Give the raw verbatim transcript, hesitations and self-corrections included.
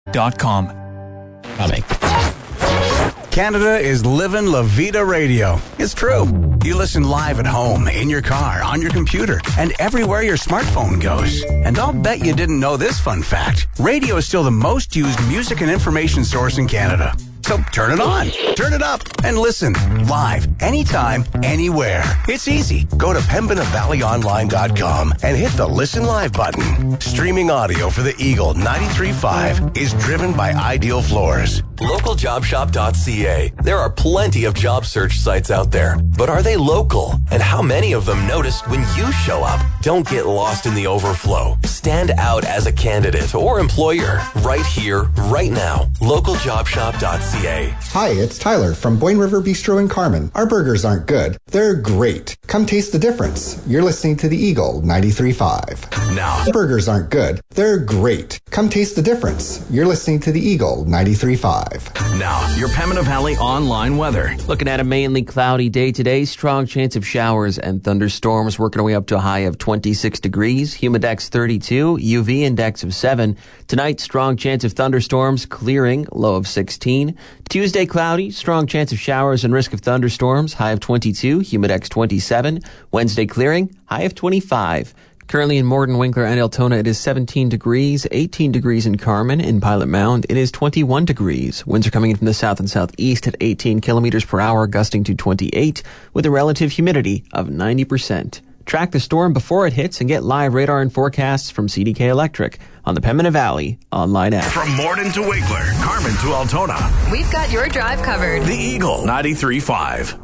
dot com. Coming. Canada is living La Vida Radio. It's true. You listen live at home, in your car, on your computer, and everywhere your smartphone goes. And I'll bet you didn't know this fun fact. Radio is still the most used music and information source in Canada. So turn it on, turn it up, and listen live, anytime, anywhere. It's easy. Go to pembina valley online dot com and hit the Listen Live button. Streaming audio for the Eagle ninety-three point five is driven by Ideal Floors. local job shop dot c a. There are plenty of job search sites out there, but are they local? And how many of them noticed when you show up? Don't get lost in the overflow. Stand out as a candidate or employer right here, right now. local job shop dot c a. Hi, it's Tyler from Boyne River Bistro in Carmen. Our burgers aren't good. They're great. Come taste the difference. You're listening to the Eagle ninety-three point five. Now. Our burgers aren't good. They're great. Come taste the difference. You're listening to the Eagle ninety-three point five. Now, your Pembina Valley online weather. Looking at a mainly cloudy day today. Strong chance of showers and thunderstorms, working our way up to a high of twenty-six degrees. Humidex thirty-two. U V index of seven. Tonight, strong chance of thunderstorms, clearing, low of sixteen. Tuesday, cloudy, strong chance of showers and risk of thunderstorms, high of twenty-two. Humidex twenty-seven. Wednesday, clearing, high of twenty-five. Currently in Morden, Winkler, and Altona, it is seventeen degrees, eighteen degrees in Carmen. In Pilot Mound, it is twenty-one degrees. Winds are coming in from the south and southeast at eighteen kilometers per hour, gusting to twenty-eight, with a relative humidity of ninety percent. Track the storm before it hits and get live radar and forecasts from C D K Electric on the Pembina Valley online app. From Morden to Winkler, Carmen to Altona, we've got your drive covered. The Eagle ninety-three point five.